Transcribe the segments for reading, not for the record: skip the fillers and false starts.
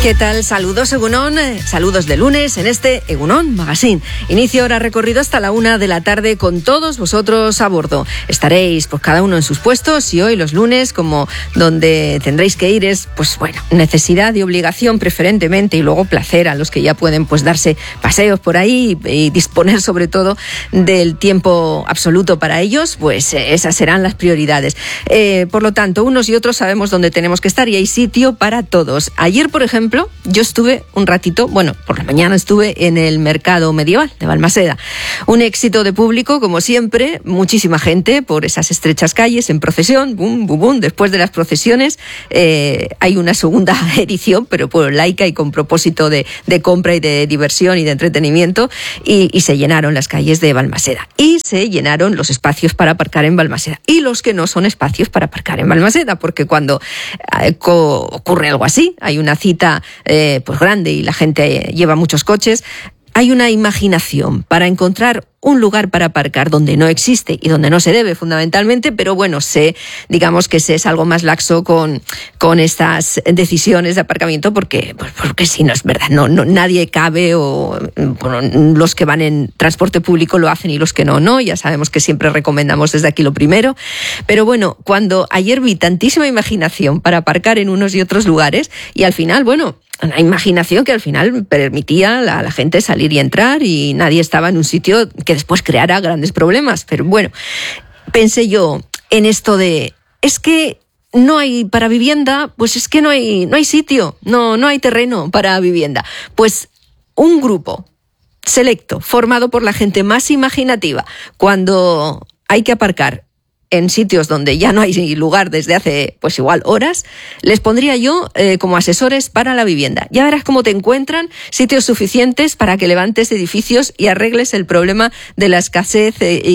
¿Qué tal? Saludos, Egunon. Saludos de lunes en este Egunon Magazine. Inicio ahora recorrido hasta la 1 de la tarde con todos vosotros a bordo. Estaréis pues cada uno en sus puestos y hoy los lunes, como donde tendréis que ir es, pues bueno, necesidad y obligación preferentemente y luego placer a los que ya pueden pues darse paseos por ahí y disponer sobre todo del tiempo absoluto para ellos, pues esas serán las prioridades. Por lo tanto, unos y otros sabemos dónde tenemos que estar y hay sitio para todos. Ayer, por ejemplo, yo estuve un ratito, por la mañana estuve en el mercado medieval de Balmaseda. Un éxito de público, como siempre, muchísima gente por esas estrechas calles en procesión, bum, bum, bum. Después de las procesiones hay una segunda edición, pero por laica y con propósito de compra y de diversión y de entretenimiento, y se llenaron las calles de Balmaseda. Y se llenaron los espacios para aparcar en Balmaseda. Y los que no son espacios para aparcar en Balmaseda, porque cuando ocurre algo así, hay una cita pues grande y la gente lleva muchos coches, hay una imaginación para encontrar un lugar para aparcar donde no existe y donde no se debe fundamentalmente, pero bueno, digamos que se es algo más laxo con estas decisiones de aparcamiento porque si no es verdad, no nadie cabe o los que van en transporte público lo hacen y los que no, ya sabemos que siempre recomendamos desde aquí lo primero, pero bueno, cuando ayer vi tantísima imaginación para aparcar en unos y otros lugares y al final, una imaginación que al final permitía a la gente salir y entrar y nadie estaba en un sitio que después creara grandes problemas. Pero bueno, pensé yo en esto de, es que no hay para vivienda, pues es que no hay sitio, no hay terreno para vivienda. Pues un grupo selecto, formado por la gente más imaginativa, cuando hay que aparcar en sitios donde ya no hay lugar desde hace, pues igual horas, les pondría yo como asesores para la vivienda. Ya verás cómo te encuentran sitios suficientes para que levantes edificios y arregles el problema de la escasez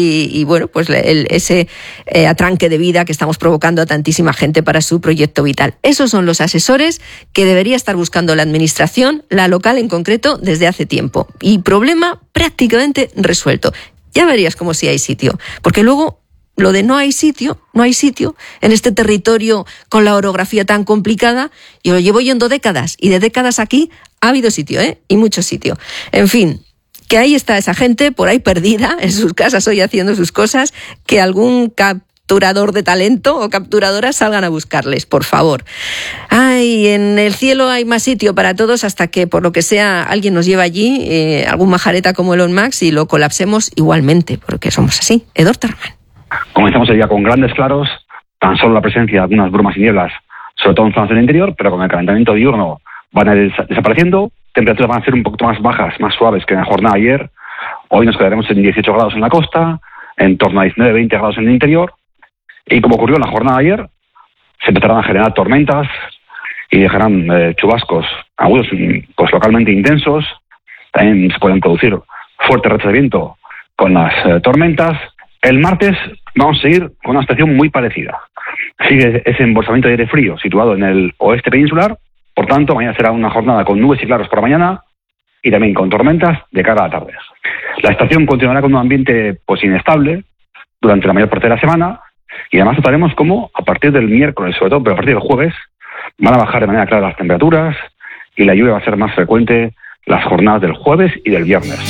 ese atranque de vida que estamos provocando a tantísima gente para su proyecto vital. Esos son los asesores que debería estar buscando la administración, la local en concreto, desde hace tiempo. Y problema prácticamente resuelto. Ya verías como si hay sitio. Porque luego lo de no hay sitio en este territorio con la orografía tan complicada, yo lo llevo yendo décadas y de décadas aquí ha habido sitio, y mucho sitio. En fin, que ahí está esa gente por ahí perdida en sus casas hoy haciendo sus cosas, que algún capturador de talento o capturadoras salgan a buscarles, por favor. Ay, en el cielo hay más sitio para todos hasta que, por lo que sea, alguien nos lleva allí, algún majareta como Elon Musk y lo colapsemos igualmente, porque somos así. Edor Tarman. Comenzamos el día con grandes claros, tan solo la presencia de algunas brumas y nieblas, sobre todo en zonas del interior, pero con el calentamiento diurno van a ir desapareciendo, temperaturas van a ser un poquito más bajas, más suaves que en la jornada de ayer. Hoy nos quedaremos en 18 grados en la costa, en torno a 19-20 grados en el interior, y como ocurrió en la jornada de ayer, se empezarán a generar tormentas y dejarán chubascos agudos, pues localmente intensos. También se pueden producir fuertes rachas de viento con las tormentas. El martes vamos a seguir con una situación muy parecida. Sigue ese embolsamiento de aire frío situado en el oeste peninsular. Por tanto, mañana será una jornada con nubes y claros por la mañana y también con tormentas de cara a la tarde. La estación continuará con un ambiente pues inestable durante la mayor parte de la semana y además notaremos cómo a partir del miércoles, sobre todo, pero a partir del jueves, van a bajar de manera clara las temperaturas y la lluvia va a ser más frecuente las jornadas del jueves y del viernes.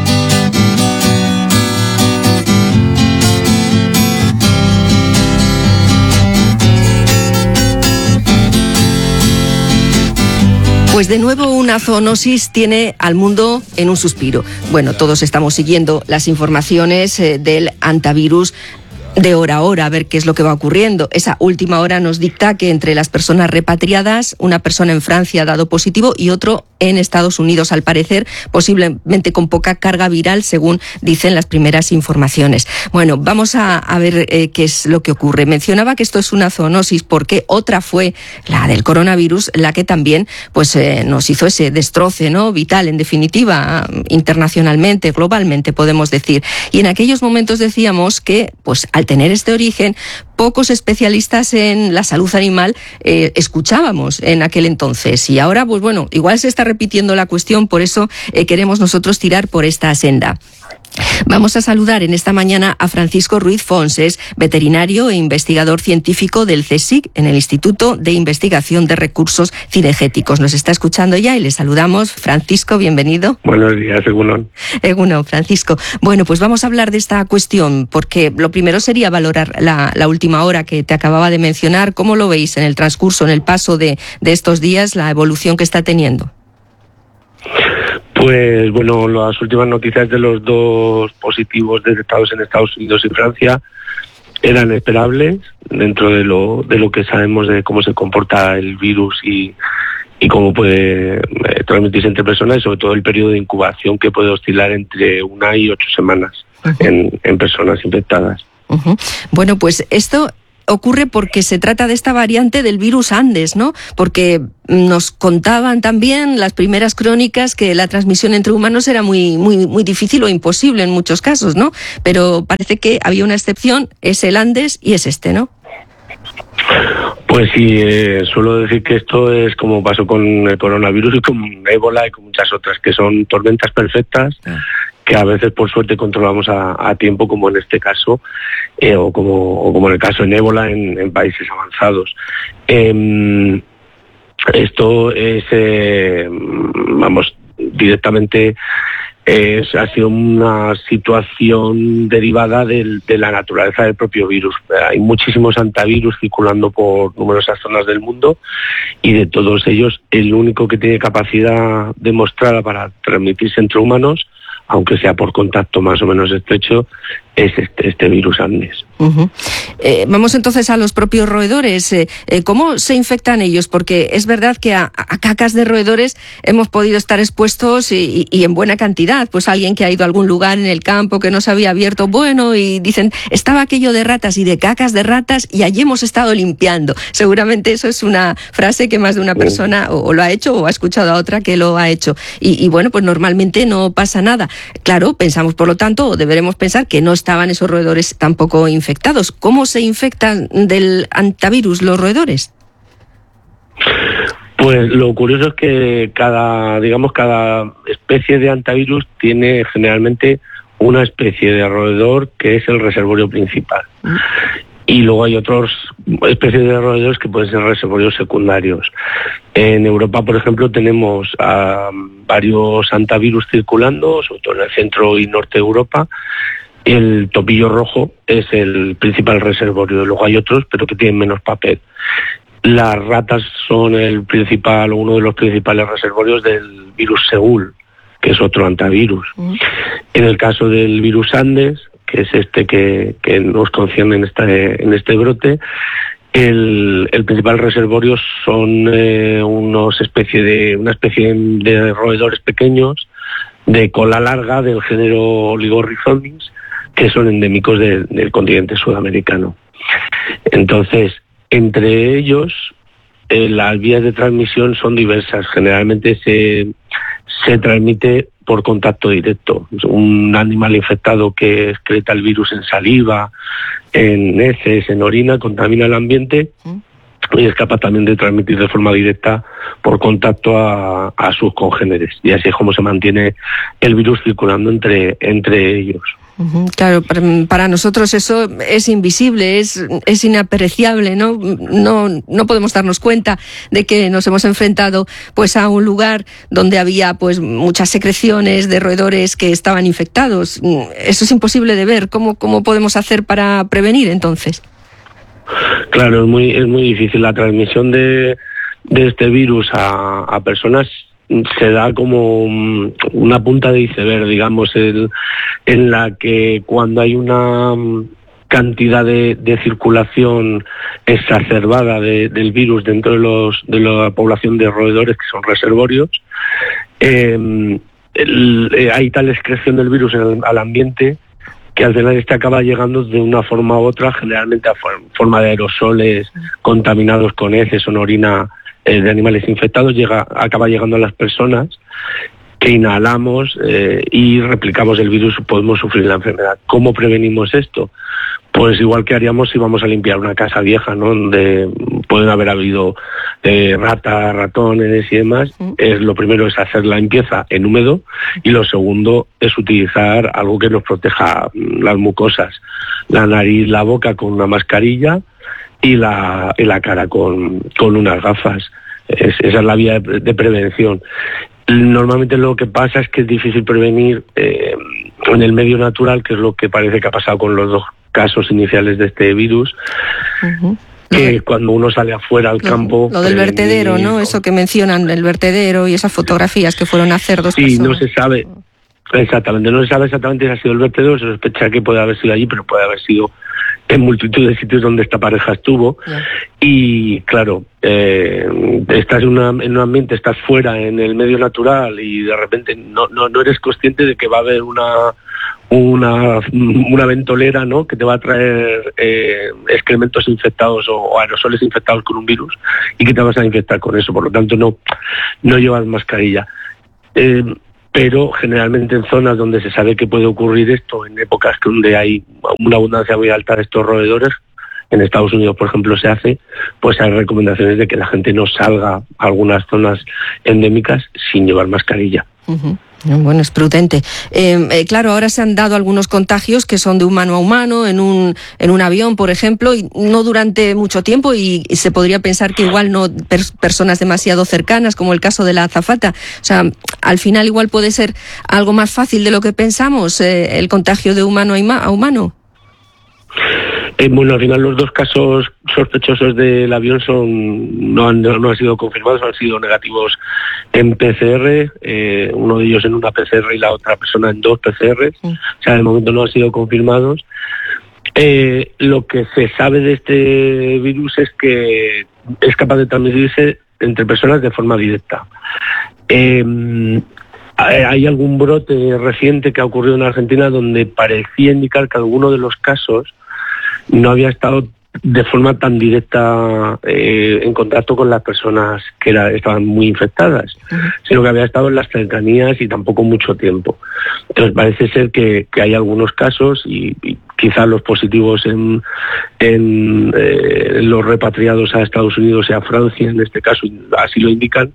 Pues de nuevo una zoonosis tiene al mundo en un suspiro. Bueno, todos estamos siguiendo las informaciones del antivirus de hora a hora, a ver qué es lo que va ocurriendo. Esa última hora nos dicta que entre las personas repatriadas, una persona en Francia ha dado positivo y otro en Estados Unidos, al parecer, posiblemente con poca carga viral, según dicen las primeras informaciones. Bueno, vamos a ver qué es lo que ocurre. Mencionaba que esto es una zoonosis porque otra fue la del coronavirus, la que también nos hizo ese destroce, ¿no?, vital, en definitiva, internacionalmente, globalmente, podemos decir. Y en aquellos momentos decíamos que, al tener este origen, pocos especialistas en la salud animal escuchábamos en aquel entonces. Y ahora, igual se está repitiendo la cuestión, por eso queremos nosotros tirar por esta senda. Vamos a saludar en esta mañana a Francisco Ruiz Fons, es veterinario e investigador científico del CSIC, en el Instituto de Investigación de Recursos Cinegéticos. Nos está escuchando ya y le saludamos. Francisco, bienvenido. Buenos días, Egunon. Egunon, Francisco. Bueno, pues vamos a hablar de esta cuestión, porque lo primero sería valorar la última hora que te acababa de mencionar. ¿Cómo lo veis en el transcurso, en el paso de estos días, la evolución que está teniendo? Pues bueno, las últimas noticias de los 2 positivos detectados en Estados Unidos y Francia eran esperables dentro de lo que sabemos de cómo se comporta el virus y cómo puede transmitirse entre personas, y sobre todo el periodo de incubación, que puede oscilar entre 1 y 8 semanas en personas infectadas. Bueno, pues esto ocurre porque se trata de esta variante del virus Andes, ¿no? Porque nos contaban también las primeras crónicas que la transmisión entre humanos era muy, muy, muy difícil o imposible en muchos casos, ¿no? Pero parece que había una excepción, es el Andes y es este, ¿no? Pues sí, suelo decir que esto es como pasó con el coronavirus y con ébola y con muchas otras, que son tormentas perfectas, que a veces por suerte controlamos a tiempo, como en este caso, o como en el caso en ébola en países avanzados. Esto es, directamente ha sido una situación derivada de la naturaleza del propio virus. Hay muchísimos antivirus circulando por numerosas zonas del mundo, y de todos ellos el único que tiene capacidad demostrada para transmitirse entre humanos, aunque sea por contacto más o menos estrecho, es este virus Andes. Vamos entonces a los propios roedores. ¿Cómo se infectan ellos? Porque es verdad que a cacas de roedores hemos podido estar expuestos y en buena cantidad. Pues alguien que ha ido a algún lugar en el campo que no se había abierto, bueno, y dicen, estaba aquello de ratas y de cacas de ratas y allí hemos estado limpiando. Seguramente eso es una frase que más de una persona o lo ha hecho o ha escuchado a otra que lo ha hecho. Y bueno, pues normalmente no pasa nada. Claro, pensamos por lo tanto, o deberemos pensar que no estaban esos roedores tampoco infectados. ¿Cómo se infectan del antivirus los roedores? Pues lo curioso es que cada especie de antivirus tiene generalmente una especie de roedor que es el reservorio principal. Y luego hay otras especies de roedores que pueden ser reservorios secundarios. En Europa, por ejemplo, tenemos varios antivirus circulando, sobre todo en el centro y norte de Europa. El topillo rojo es el principal reservorio, luego hay otros, pero que tienen menos papel. Las ratas son uno de los principales reservorios del virus Seúl, que es otro antivirus. En el caso del virus Andes, que es este que nos concierne en este brote, el principal reservorio son una especie de roedores pequeños de cola larga del género Oligorhizomys, que son endémicos del continente sudamericano. Entonces, entre ellos, las vías de transmisión son diversas. Generalmente se transmite por contacto directo. Un animal infectado que excreta el virus en saliva, en heces, en orina, contamina el ambiente y es capaz también de transmitir de forma directa por contacto a sus congéneres. Y así es como se mantiene el virus circulando entre ellos. Claro, para nosotros eso es invisible, es inapreciable, ¿no? No podemos darnos cuenta de que nos hemos enfrentado pues a un lugar donde había pues muchas secreciones de roedores que estaban infectados. Eso es imposible de ver. ¿Cómo podemos hacer para prevenir entonces? Claro, es muy difícil. La transmisión de este virus a personas se da como una punta de iceberg, digamos, en la que cuando hay una cantidad de circulación exacerbada del virus dentro de la población de roedores que son reservorios, hay tal excreción del virus al ambiente que al final acaba llegando de una forma u otra, generalmente a forma de aerosoles contaminados con heces o orina de animales infectados, acaba llegando a las personas que inhalamos y replicamos el virus, podemos sufrir la enfermedad. ¿Cómo prevenimos esto? Pues igual que haríamos si vamos a limpiar una casa vieja, ¿no? Donde pueden haber habido ratas, ratones y demás. Lo primero es hacer la limpieza en húmedo y lo segundo es utilizar algo que nos proteja las mucosas, la nariz, la boca con una mascarilla y la cara con unas gafas. Esa es la vía de prevención. Normalmente lo que pasa es que es difícil prevenir en el medio natural, que es lo que parece que ha pasado con los 2 casos iniciales de este virus, que cuando uno sale afuera al campo... Lo del vertedero, ¿no? Eso que mencionan, el vertedero y esas fotografías que fueron a hacer 2 personas. Sí, no se sabe exactamente, no se sabe exactamente si ha sido el vertedero, se sospecha que puede haber sido allí, pero puede haber sido en multitud de sitios donde esta pareja estuvo. Y claro, estás en un ambiente, estás fuera en el medio natural y de repente no eres consciente de que va a haber una ventolera, ¿no? Que te va a traer excrementos infectados o aerosoles infectados con un virus y que te vas a infectar con eso. Por lo tanto, no llevas mascarilla. Pero generalmente en zonas donde se sabe que puede ocurrir esto, en épocas donde hay una abundancia muy alta de estos roedores, en Estados Unidos, por ejemplo, se hace, pues hay recomendaciones de que la gente no salga a algunas zonas endémicas sin llevar mascarilla. Bueno, es prudente. Claro, ahora se han dado algunos contagios que son de humano a humano, en un avión, por ejemplo, y no durante mucho tiempo, y se podría pensar que igual no personas demasiado cercanas, como el caso de la azafata. O sea, al final igual puede ser algo más fácil de lo que pensamos, el contagio de humano a humano. Bueno, al final los 2 casos sospechosos del avión no han sido confirmados, han sido negativos en PCR, uno de ellos en una PCR y la otra persona en 2 PCR. O sea, de momento no han sido confirmados. Lo que se sabe de este virus es que es capaz de transmitirse entre personas de forma directa. Hay algún brote reciente que ha ocurrido en Argentina donde parecía indicar que alguno de los casos no había estado de forma tan directa en contacto con las personas que estaban muy infectadas, sino que había estado en las cercanías y tampoco mucho tiempo. Entonces parece ser que hay algunos casos y quizás los positivos en los repatriados a Estados Unidos y a Francia, en este caso así lo indican,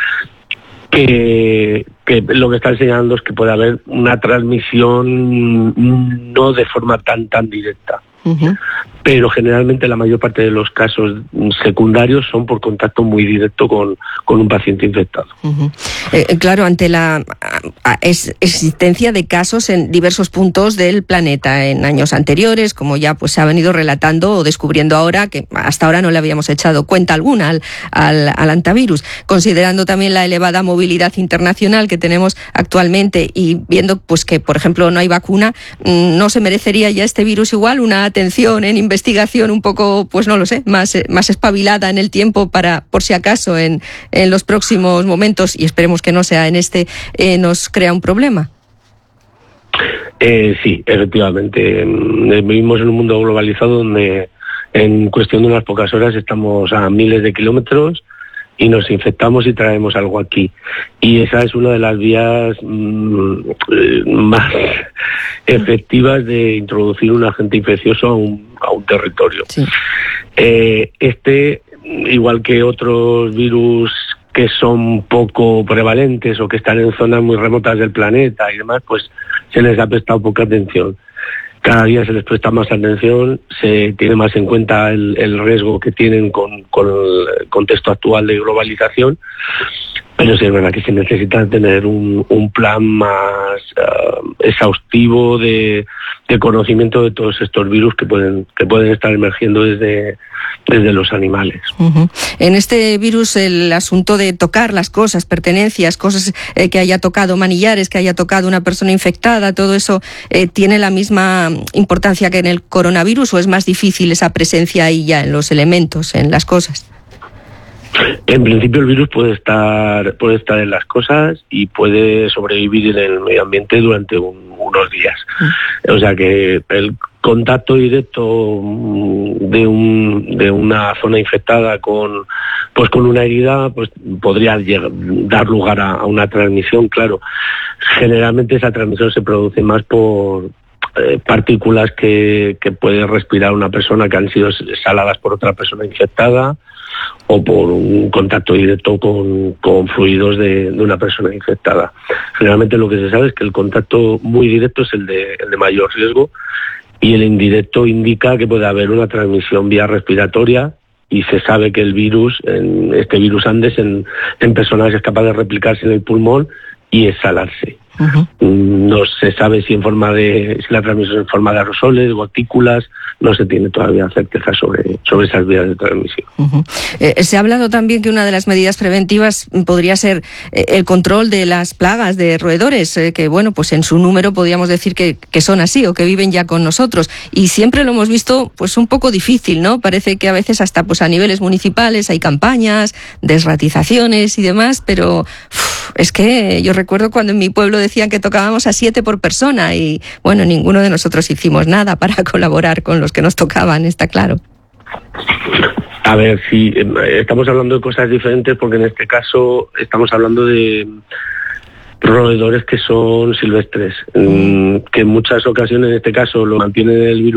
que lo que está enseñando es que puede haber una transmisión no de forma tan directa. Pero generalmente la mayor parte de los casos secundarios son por contacto muy directo con un paciente infectado. Claro, ante la existencia de casos en diversos puntos del planeta en años anteriores, como ya pues se ha venido relatando o descubriendo ahora, que hasta ahora no le habíamos echado cuenta alguna al antivirus, considerando también la elevada movilidad internacional que tenemos actualmente y viendo pues que, por ejemplo, no hay vacuna, ¿no se merecería ya este virus igual una atención en investigación un poco, pues no lo sé, más espabilada en el tiempo para, por si acaso, en los próximos momentos, y esperemos que no sea en este, nos crea un problema? Sí, efectivamente. Vivimos en un mundo globalizado donde en cuestión de unas pocas horas estamos a miles de kilómetros y nos infectamos y traemos algo aquí. Y esa es una de las vías más efectivas de introducir un agente infeccioso a un territorio. Sí. Igual que otros virus que son poco prevalentes o que están en zonas muy remotas del planeta y demás, pues se les ha prestado poca atención. Cada día se les presta más atención, se tiene más en cuenta el riesgo que tienen con el contexto actual de globalización, pero sí es verdad que se necesita tener un plan más exhaustivo de conocimiento de todos estos virus que pueden estar emergiendo desde los animales. En este virus el asunto de tocar las cosas, pertenencias, cosas que haya tocado, manillares que haya tocado una persona infectada, todo eso tiene la misma importancia que en el coronavirus, ¿o es más difícil esa presencia ahí ya en los elementos, en las cosas? En principio el virus puede estar en las cosas y puede sobrevivir en el medio ambiente durante unos días. O sea que el contacto directo de una zona infectada con una herida pues podría dar lugar a una transmisión, claro. Generalmente esa transmisión se produce más por partículas que puede respirar una persona que han sido exhaladas por otra persona infectada, o por un contacto directo con fluidos de una persona infectada. Generalmente lo que se sabe es que el contacto muy directo es el de mayor riesgo, y el indirecto indica que puede haber una transmisión vía respiratoria, y se sabe que el virus, este virus Andes, en personas es capaz de replicarse en el pulmón y exhalarse. Uh-huh. No se sabe si la transmisión es en forma de aerosoles, gotículas, no se tiene todavía certeza sobre esas vías de transmisión. Uh-huh. Se ha hablado también que una de las medidas preventivas podría ser el control de las plagas de roedores, que bueno, pues en su número podríamos decir que son así, o que viven ya con nosotros, y siempre lo hemos visto pues un poco difícil, ¿no? Parece que a veces hasta pues a niveles municipales hay campañas, desratizaciones y demás, pero es que yo recuerdo cuando en mi pueblo decían que tocábamos a 7 por persona, y bueno, ninguno de nosotros hicimos nada para colaborar con los que nos tocaban, está claro. A ver, sí, estamos hablando de cosas diferentes, porque en este caso estamos hablando de roedores que son silvestres, que en muchas ocasiones, en este caso, lo mantienen el virus